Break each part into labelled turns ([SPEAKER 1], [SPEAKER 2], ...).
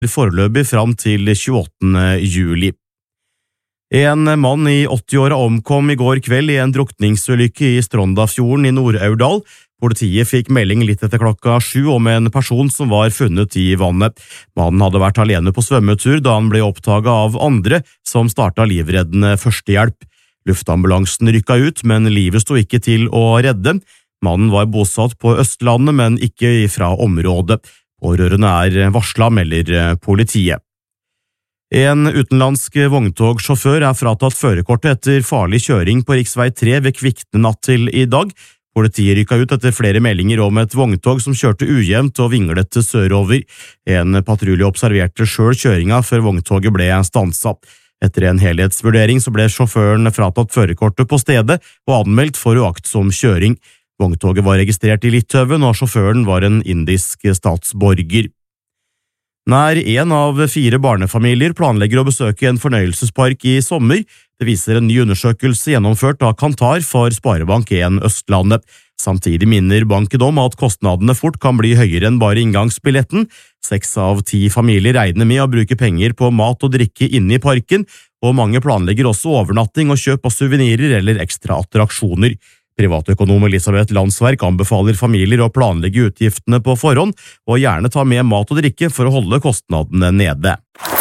[SPEAKER 1] foreløpig fram til 28. juli. En mann i 80-åra omkom i går kveld i en drukningsulykke i Strondafjorden i Nord-Aurdal. Politiet fikk melding litt etter 7:00 om en person som var funnet i vannet. Mannen hadde vært alene på svømmetur da han ble oppdaget av andre som startet livreddende førstehjelp. Luftambulansen rykka ut, men livet sto ikke til å redde. Mannen var bosatt på Østlandet, men ikke fra området. Pårørende varslet, melder politiet. En utenlandsk vogntogsjåfør fratatt førerkortet etter farlig kjøring på riksvei 3 ved Kvikne natt til i dag. Politiet rykka ut etter flere meldinger om et vogntog som kjørte ujevnt og vinglet sørover. En patrulje observerte selv kjøringa før vogntoget ble stanset. Etter en helhetsvurdering så ble sjåføren fratatt førerkortet på stedet og anmeldt for uaktsom kjøring. Vogntoget var registrert i Litauen, og sjåføren var en indisk statsborger. Nær 1 av 4 barnefamilier planlegger å besøke en fornøyelsespark i sommer. Det viser en ny undersøkelse gjennomført av Kantar for Sparebank1 Østlandet. Samtidig minner banken om at kostnadene fort kan bli høyere enn bare inngangsbilletten. 6 av 10 familier regner med å bruke penger på mat og drikke inne i parken, og mange planlegger også overnatting og kjøp av suvenirer eller ekstra attraksjoner. Privatøkonom Elisabeth Landsverk anbefaler familier å planlegge utgiftene på forhånd, og gjerne ta med mat og drikke for å holde kostnadene nede.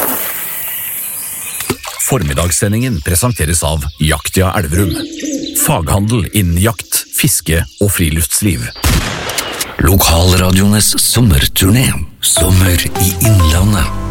[SPEAKER 2] Formiddagssendingen presenteres av Jaktia Elverum. Faghandel innen jakt, fiske og friluftsliv. Lokalradiones sommerturné. Sommer i Innlandet.